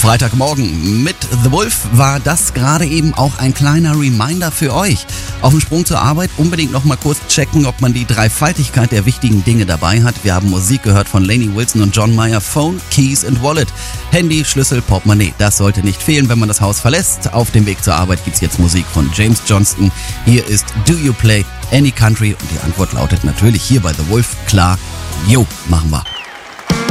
Freitagmorgen mit The Wolf war das gerade eben auch ein kleiner Reminder für euch. Auf dem Sprung zur Arbeit unbedingt noch mal kurz checken, ob man die Dreifaltigkeit der wichtigen Dinge dabei hat. Wir haben Musik gehört von Lainey Wilson und John Mayer. Phone, Keys and Wallet. Handy, Schlüssel, Portemonnaie. Das sollte nicht fehlen, wenn man das Haus verlässt. Auf dem Weg zur Arbeit gibt's jetzt Musik von James Johnston. Hier ist Do You Play Any Country? Und die Antwort lautet natürlich hier bei The Wolf klar, jo, machen wir.